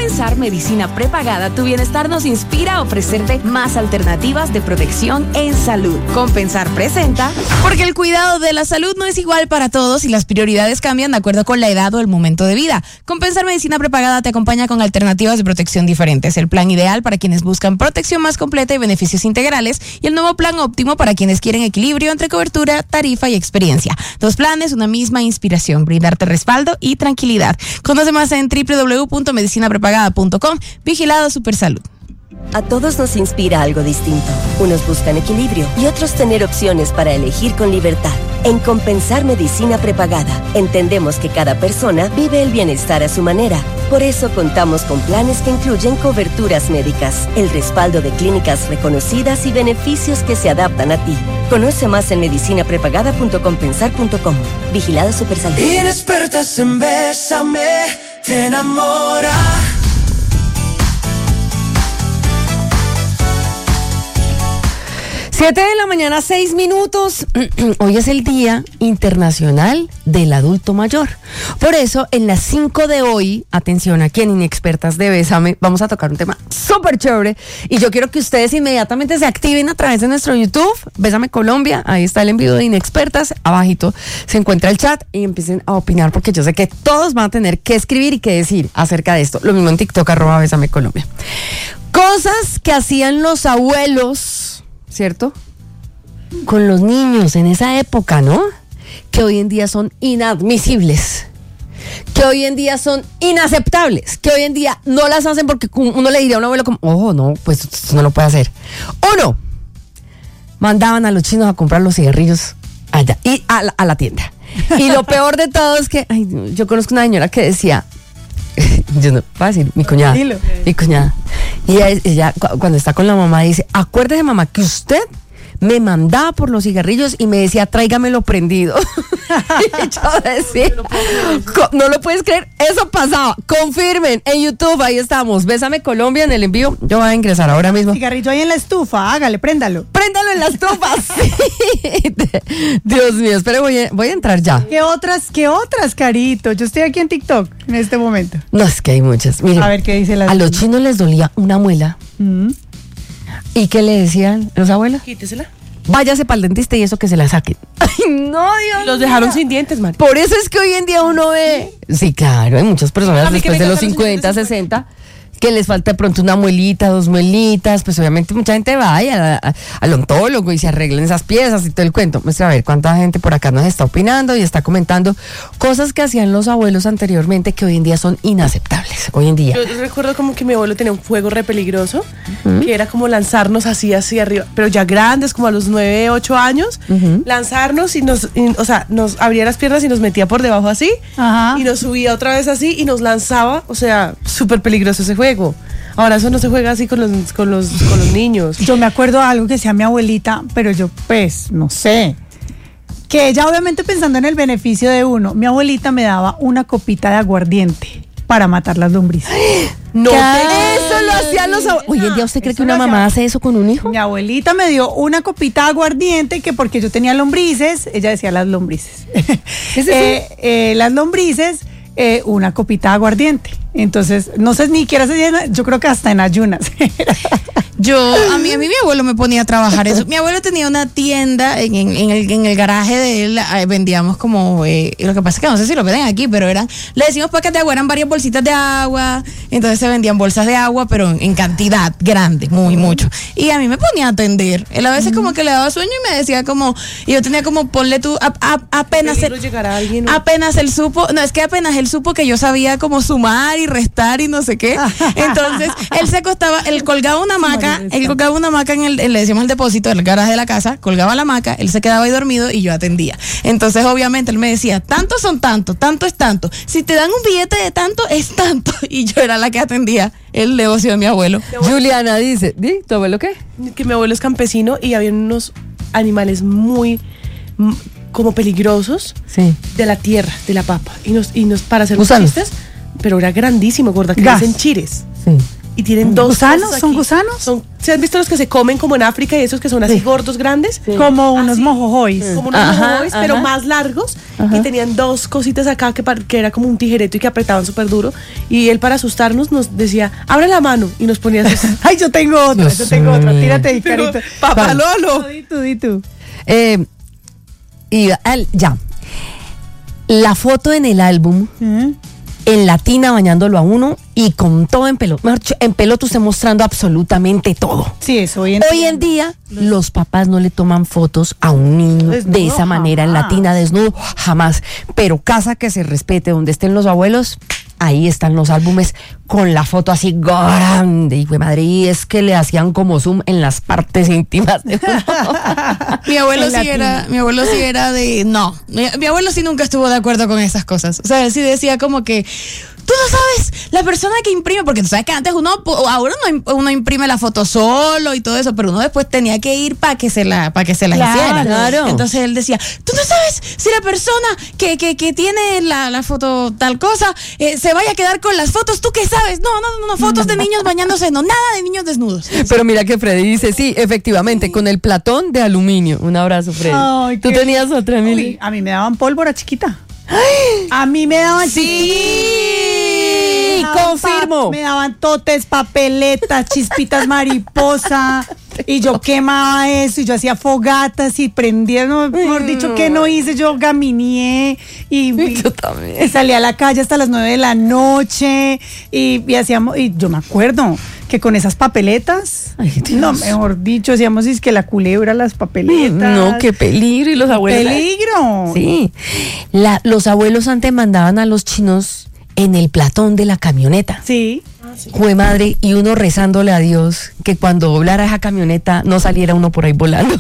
Compensar Medicina Prepagada, tu bienestar nos inspira a ofrecerte más alternativas de protección en salud. Compensar presenta, porque el cuidado de la salud no es igual para todos y las prioridades cambian de acuerdo con la edad o el momento de vida. Compensar Medicina Prepagada te acompaña con alternativas de protección diferentes. El plan ideal para quienes buscan protección más completa y beneficios integrales, y el nuevo plan óptimo para quienes quieren equilibrio entre cobertura, tarifa y experiencia. Dos planes, una misma inspiración, brindarte respaldo y tranquilidad. Conoce más en www.medicinaprepagada.com. Vigilado Supersalud. A todos nos inspira algo distinto. Unos buscan equilibrio y otros tener opciones para elegir con libertad. En Compensar Medicina Prepagada, entendemos que cada persona vive el bienestar a su manera. Por eso contamos con planes que incluyen coberturas médicas, el respaldo de clínicas reconocidas y beneficios que se adaptan a ti. Conoce más en medicinaprepagada.compensar.com. Vigilado Supersalud. Inexpertas en Bésame, te enamora. 7:06 a.m. Hoy es el Día Internacional del Adulto Mayor. Por eso, en las 5 de hoy, atención aquí en Inexpertas de Bésame, vamos a tocar un tema súper chévere. Y yo quiero que ustedes inmediatamente se activen a través de nuestro YouTube, Bésame Colombia. Ahí está el envío de Inexpertas. Abajito se encuentra el chat y empiecen a opinar, porque yo sé que todos van a tener que escribir y que decir acerca de esto. Lo mismo en TikTok, @Bésame Colombia. Cosas que hacían los abuelos, ¿cierto? Con los niños en esa época, ¿no? Que hoy en día son inadmisibles, que hoy en día son inaceptables, que hoy en día no las hacen porque uno le diría a un abuelo como, oh, no, pues esto no lo puede hacer. O no, mandaban a los chinos a comprar los cigarrillos allá, y a la tienda. Y lo peor de todo es que, yo conozco una señora que decía, yo no voy a decir, mi cuñada. Y ella cuando está con la mamá dice, acuérdese mamá que usted me mandaba por los cigarrillos y me decía, tráigamelo prendido. Y yo decía, no lo puedes creer, eso pasaba. Confirmen en YouTube, ahí estamos, Bésame Colombia en el envío. Yo voy a ingresar ahora mismo. Cigarrillo ahí en la estufa, hágale, préndalo en la estufa. Sí. Dios mío, espere, voy a entrar ya. ¿Qué otras, Carito? Yo estoy aquí en TikTok en este momento. No, es que hay muchas. Miren, a ver qué dice la a los chinos les dolía una muela. ¿Y qué le decían los abuelos? Quítesela. Váyase para el dentista y eso que se la saquen. Ay, no, Dios. Los dejaron sin dientes, Mari. Por eso es que hoy en día uno ve. Sí, claro, hay muchas personas después de los 50, 60 que les falta de pronto una muelita, 2 muelitas. Pues obviamente mucha gente va al ontólogo y se arreglan esas piezas y todo el cuento. Muestra a ver cuánta gente por acá nos está opinando y está comentando cosas que hacían los abuelos anteriormente que hoy en día son inaceptables. Hoy en día. Yo recuerdo como que mi abuelo tenía un juego re peligroso, que era como lanzarnos así arriba, pero ya grandes, como a los 9, 8 años, lanzarnos y nos abría las piernas y nos metía por debajo así, y nos subía otra vez así y nos lanzaba, o sea, súper peligroso ese juego. Ahora eso no se juega así con los niños. Yo me acuerdo de algo que decía mi abuelita, pero yo pues no sé, que ella obviamente pensando en el beneficio de uno, mi abuelita me daba una copita de aguardiente para matar las lombrices. No, eso lo hacían los abuelos. Hoy en día, ¿usted cree que una mamá hace eso con un hijo? Mi abuelita me dio una copita de aguardiente que porque yo tenía lombrices, ella decía las lombrices. Las lombrices, una copita de aguardiente. Entonces, no sé ni siquiera yo creo que hasta en ayunas. A mí mi abuelo me ponía a trabajar eso. Mi abuelo tenía una tienda en el garaje de él, vendíamos como, lo que pasa es que no sé si lo venden aquí, pero le decimos paquetes de agua, eran varias bolsitas de agua, entonces se vendían bolsas de agua, pero en cantidad grande, mucho. Y a mí me ponía a atender. Él a veces como que le daba sueño y me decía como, y yo tenía como, ponle tú, apenas él supo, no, es que apenas él supo que yo sabía como sumar y restar y no sé qué. Entonces, él se acostaba, él colgaba una hamaca, le decíamos el depósito del garaje de la casa, colgaba la hamaca, él se quedaba ahí dormido y yo atendía. Entonces, obviamente, él me decía, tantos son tanto, tanto es tanto. Si te dan un billete de tanto, es tanto. Y yo era la que atendía el negocio de mi abuelo. Juliana dice, ¿tu abuelo qué? Que mi abuelo es campesino y había unos animales muy como peligrosos, sí, de la tierra, de la papa. Y nos para hacer los chistes, pero era grandísimo, gorda, que le dicen chires. Sí. y tienen dos ¿Gusanos? cosas ¿Son aquí. gusanos? ¿Se han visto los que se comen como en África y esos que son así gordos, grandes? Como unos Así. mojojois. Como unos mojojois, pero más largos, y tenían dos cositas acá que era como un tijereto y que apretaban súper duro, y él para asustarnos nos decía, abre la mano, y nos ponía sus... Ay, yo tengo otra, Dios yo tengo otra. mío. Tírate ahí, Pero, Carito. Papá Lolo. Di tú. Ya. La foto en el álbum, en latina bañándolo a uno y con todo en pelo. Mejor dicho, en pelo tú estés mostrando absolutamente todo. Sí, eso Hoy en día, los papás no le toman fotos a un niño Desnudo, de esa manera, en jamás. latina, desnudo, jamás. Pero casa que se respete, donde estén los abuelos, ahí están los álbumes con la foto así grande. Y fue madre, y es que le hacían como zoom en las partes íntimas de uno. Mi abuelo En sí latín. era de no. Mi abuelo sí nunca estuvo de acuerdo con esas cosas. O sea, él sí decía como que tú no sabes, la persona que imprime, porque tú sabes que antes ahora uno imprime la foto solo y todo eso, pero uno después tenía que ir para que se las hiciera. Claro. Entonces él decía, tú no sabes si la persona que tiene la foto tal cosa se vaya a quedar con las fotos, ¿tú qué sabes? No, fotos de niños bañándose, no, nada de niños desnudos. Pero mira que Freddy dice, sí, efectivamente, con el platón de aluminio. Un abrazo, Freddy. Ay, ¿Tú qué- tenías otra, Emily? Uy, a mí me daban pólvora chiquita. A mí me daban Sí, confirmo. Me daban totes, papeletas, chispitas mariposa. Y yo quemaba eso, y yo hacía fogatas y prendía, no, mejor dicho, que no hice, yo gamineé y Yo también. y salía a la calle hasta las 9 de la noche y hacíamos, y yo me acuerdo que con esas papeletas, Ay, Dios. no, mejor dicho, hacíamos es que la culebra, las papeletas. No, qué peligro. Y los abuelos. peligro. Sí. Los abuelos antes mandaban a los chinos en el platón de la camioneta. Sí. Jue madre, y uno rezándole a Dios que cuando doblara esa camioneta no saliera uno por ahí volando.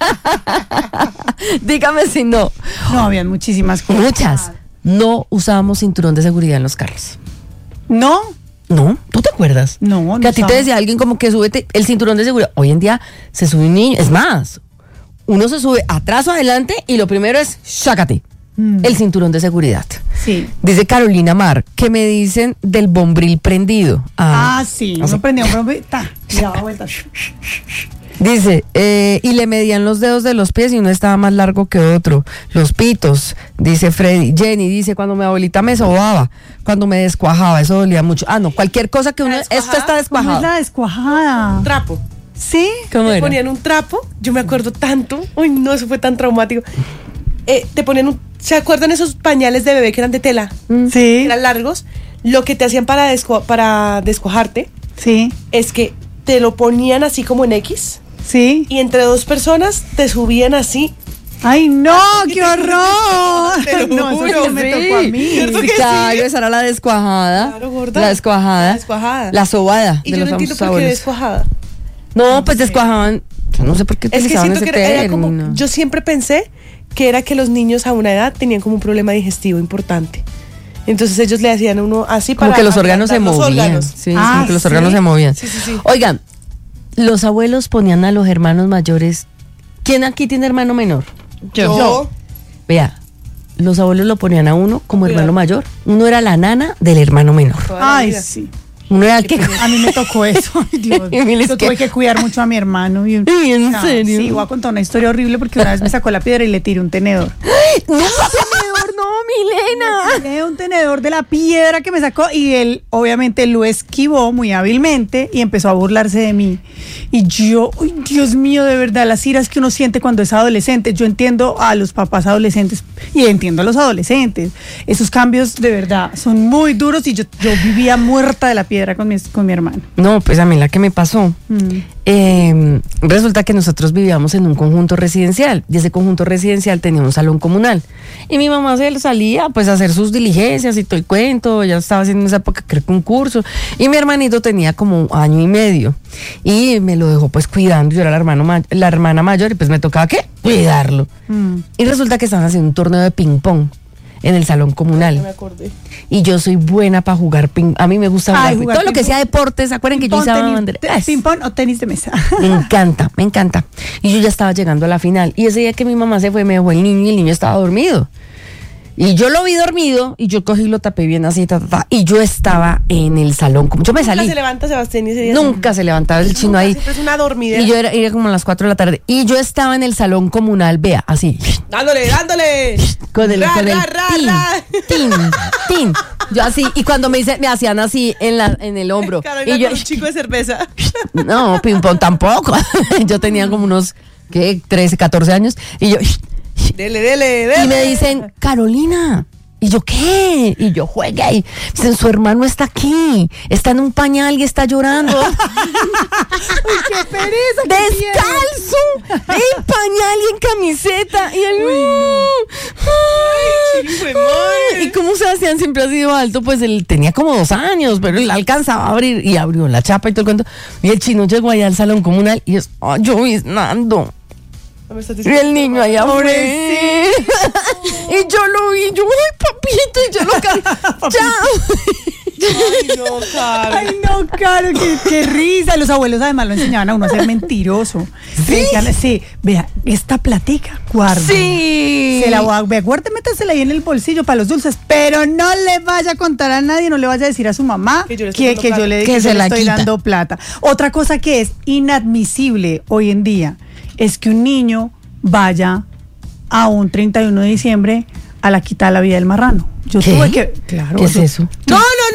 Dígame si no. No, habían muchísimas cosas. Muchas. No usábamos cinturón de seguridad en los carros. No, No, ¿tú te acuerdas? No, Que a no ti te sabía. decía alguien como que súbete el cinturón de seguridad. Hoy en día se sube un niño. Es más, uno se sube atrás o adelante y lo primero es sácate el cinturón de seguridad. sí. Dice Carolina Mar, ¿qué me dicen del bombril prendido? Sí, o sea, uno prendía un bombril, y daba vueltas. Dice, y le medían los dedos de los pies y uno estaba más largo que otro. Los pitos, dice Freddy. Jenny dice, cuando mi abuelita me sobaba, cuando me descuajaba, eso dolía mucho. Ah, no, cualquier cosa que uno... Esto está ¿Cómo es descuajado. la descuajada? Trapo. ¿Sí? ¿Cómo Te era? ponían un trapo, yo me acuerdo tanto, uy no, eso fue tan traumático. Te ponían ¿se acuerdan esos pañales de bebé que eran de tela? Sí. Eran largos. Lo que te hacían para descuajarte Sí. es que te lo ponían así como en X Sí. y entre dos personas te subían así. ¡Ay, no! ¡Qué horror! Te lo No, eso juro, sí me tocó a mí. ¿Cierto que sí? Claro, esa era la descuajada. Claro, gorda. La descuajada. La descuajada. La sobada Y de yo los no entiendo famosos por qué abuelos. descuajada. No, pues descuajaban. Yo no sé por qué Es que utilizaban siento ese que era como, término. yo siempre pensé que era que los niños a una edad tenían como un problema digestivo importante. Entonces ellos le hacían a uno así Como para que los órganos se ablandar los movían. órganos. Sí, Ah, como que los ¿sí? órganos se movían. Sí, sí, sí. Oigan, los abuelos ponían a los hermanos mayores. ¿Quién aquí tiene hermano menor? Yo. Vea, los abuelos lo ponían a uno como Cuidado. hermano mayor. Uno era la nana del hermano menor. Toda la Ay, vida. sí. Uno era el que... A mí me tocó eso. Ay, Dios. Emily, es Yo que- tuve que cuidar mucho a mi hermano. ¿En serio? Sí, voy a contar una historia horrible porque una vez me sacó la piedra y le tiré un tenedor. ¡No, tenedor, no, Milena! Tiré un tenedor de la piedra que me sacó y él obviamente lo esquivó muy hábilmente y empezó a burlarse de mí. Y yo, ¡ay, Dios mío, de verdad, las iras que uno siente cuando es adolescente! Yo entiendo a los papás adolescentes y entiendo a los adolescentes. Esos cambios de verdad son muy duros y yo vivía muerta de la piedra con mi hermano. No, pues a mí la que me pasó. Resulta que nosotros vivíamos en un conjunto residencial y ese conjunto residencial tenía un salón comunal y mi mamá se salía pues a hacer sus diligencias y todo el cuento. Ya estaba haciendo en esa época creo que un curso y mi hermanito tenía como 1 año y medio y me lo dejó pues cuidando. Yo era la hermana mayor y pues me tocaba ¿qué? Cuidarlo. Y resulta que estaban haciendo un torneo de ping pong en el salón No me comunal acordé. y yo soy buena para jugar ping. A mí me gusta jugar, Ay, ping. jugar Todo lo que ping-pong. sea deportes. ¿Acuerdan que yo Ping-pong, usaba tenis, bandera? ping-pong o tenis de mesa. Me encanta, me encanta. Y yo ya estaba llegando a la final. Y ese día que mi mamá se fue, me dejó el niño y el niño estaba dormido. Y yo lo vi dormido y yo cogí y lo tapé bien así, y yo estaba en el salón, como yo me salí. Nunca se levanta Sebastián ese día. Nunca se levantaba el chino ahí. Siempre es una dormidera. Y yo era como a las 4 de la tarde. Y yo estaba en el salón comunal, vea, así. Dándole. Con el tin. tin. Yo así, y cuando me hacían así en el hombro. Carolina, Y yo, con un chico de cerveza. no, ping pong tampoco. Yo tenía como unos, 13, 14 años. Y yo, Dele. y me dicen, Carolina. Y yo, ¿qué? Y yo, juega. Y dicen, su hermano está aquí. Está en un pañal y está llorando. Uy, qué pereza. Descalzo. En pañal y en camiseta. Y él, y como Sebastián siempre ha sido alto, pues él tenía como 2 años, pero él alcanzaba a abrir y abrió la chapa y todo el cuento. Y el chino llegó allá al salón comunal y es, lloviznando. Y el niño allá afuera. Y yo lo vi, yo, ay, papito, y yo lo chao. Ay, no, Caro, qué risa. Los abuelos además lo enseñaban a uno a ser mentiroso. Sí, vea, esta platica, guarda. Sí. Se la voy a guarde, métasela ahí en el bolsillo para los dulces, pero no le vaya a contar a nadie, no le vaya a decir a su mamá que yo le estoy dando plata. Otra cosa que es inadmisible hoy en día es que un niño vaya a un 31 de diciembre a la quita de la vida del marrano. Yo tuve que... Claro. ¿Qué es eso? No.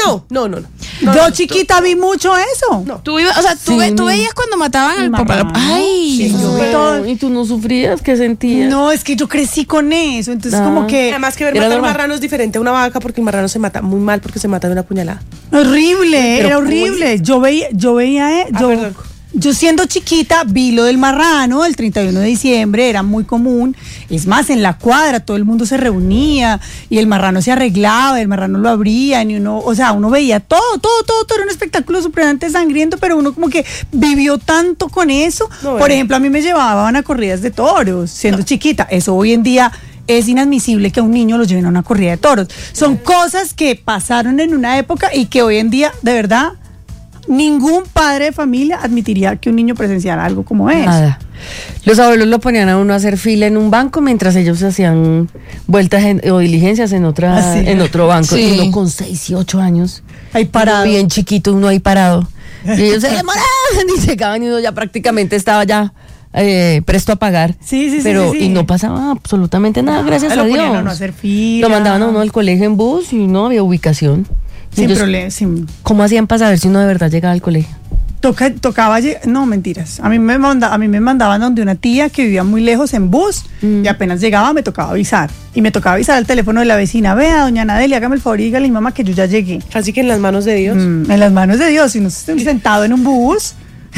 Yo chiquita vi mucho eso. No. Tú veías cuando mataban al papá. Ay, Sí, yo vi todo. ¿Y tú no sufrías? ¿Qué sentías? No, es que yo crecí con eso, entonces como que... Además que ver Era matar un normal. marrano es diferente a una vaca porque el marrano se mata muy mal porque se mata de una puñalada. Horrible, Pero era horrible. Yo veía perdón. Yo siendo chiquita vi lo del marrano el 31 de diciembre, era muy común. Es más, en la cuadra todo el mundo se reunía y el marrano se arreglaba, el marrano lo abrían y uno veía todo era un espectáculo supremamente sangriento, pero uno como que vivió tanto con eso. Por ejemplo, a mí me llevaban a corridas de toros siendo chiquita. Eso hoy en día es inadmisible que a un niño lo lleven a una corrida de toros. Son cosas que pasaron en una época y que hoy en día, de verdad, ningún padre de familia admitiría que un niño presenciara algo como eso. Nada. Los abuelos lo ponían a uno a hacer fila en un banco mientras ellos hacían vueltas o diligencias en otro banco. Sí. Y uno con 6 y 8 años. Ahí parado. Bien chiquito, uno ahí parado. Y ellos se demoraban y se acaban y uno ya prácticamente estaba ya presto a pagar. Sí. Y no pasaba absolutamente nada, gracias a Lo Dios. ponían a uno a hacer fila. Lo mandaban a uno al colegio en bus y no había ubicación. Sin Ellos, problema. ¿cómo hacían para saber si uno de verdad llegaba al colegio? Tocaba no, mentiras. A mí me mandaban donde una tía que vivía muy lejos en bus y apenas llegaba me tocaba avisar. Y me tocaba avisar al teléfono de la vecina, vea, doña Nadelia, hágame el favor y dígale a mi mamá que yo ya llegué. Así que en las manos de Dios. En las manos de Dios, si no estoy sentado en un bus.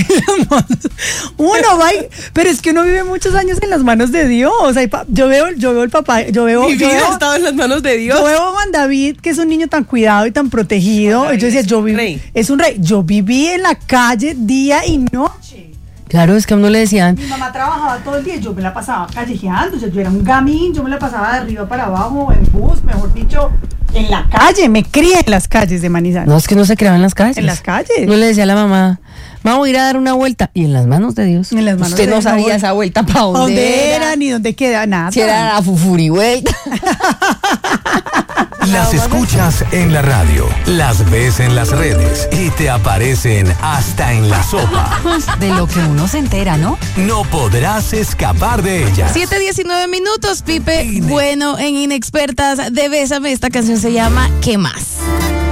Uno va pero es que uno vive muchos años en las manos de Dios. Yo veo el papá, Mi vida ha estado en las manos de Dios. Yo veo a Juan David, que es un niño tan cuidado y tan protegido. Y yo decía, es un rey. Yo viví en la calle día y noche. Claro, es que a uno le decían, Mi mamá trabajaba todo el día, yo me la pasaba callejeando, o sea, yo era un gamín, yo me la pasaba de arriba para abajo, en bus, mejor dicho, en la calle, me crié en las calles de Manizales. no, es que no se creaba en las calles. En las calles. No le decía a la mamá, voy a ir a dar una vuelta. Y en las manos de Dios. En las manos Usted de no Dios, sabía no, esa vuelta para ¿Dónde era? Ni dónde queda, nada. Si era la fufurivuelta. Las escuchas en la radio, las ves en las redes y te aparecen hasta en la sopa. De lo que uno se entera, ¿no? No podrás escapar de ellas. 7:19 minutos, Pipe. Bueno, en Inexpertas de Bésame, esta canción se llama ¿Qué más?